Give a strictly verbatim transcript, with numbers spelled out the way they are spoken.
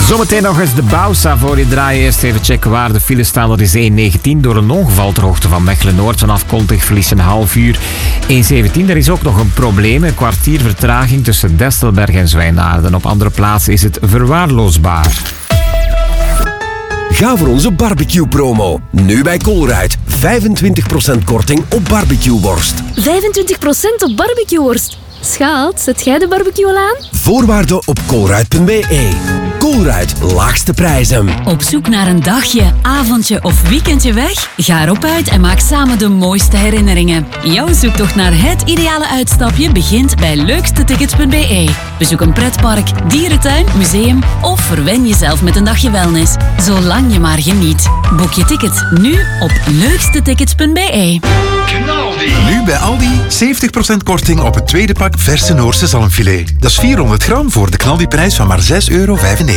Zometeen nog eens de Bausa voor je draaien. Eerst even checken waar de files staan. Dat is één negentien door een ongeval ter hoogte van Mechelen-Noord. Vanaf Kontig verlies een half uur. één zeventien, er is ook nog een probleem. Een kwartier vertraging tussen Destelberg en Zwijnaarden. Op andere plaatsen is het verwaarloosbaar. Ga voor onze barbecue-promo. Nu bij Colruyt. vijfentwintig procent korting op barbecueworst. vijfentwintig procent op barbecueworst? Schat, zet jij de barbecue al aan? Voorwaarden op colruyt punt b e. Colruyt, laagste prijzen. Op zoek naar een dagje, avondje of weekendje weg? Ga erop uit en maak samen de mooiste herinneringen. Jouw zoektocht naar het ideale uitstapje begint bij leukstetickets punt b e. Bezoek een pretpark, dierentuin, museum of verwen jezelf met een dagje wellness. Zolang je maar geniet. Boek je tickets nu op leukstetickets punt b e. Nu bij Aldi zeventig procent korting op het tweede pak verse Noorse zalmfilet. Dat is vierhonderd gram voor de knaldiprijs van maar zes euro vijfennegentig.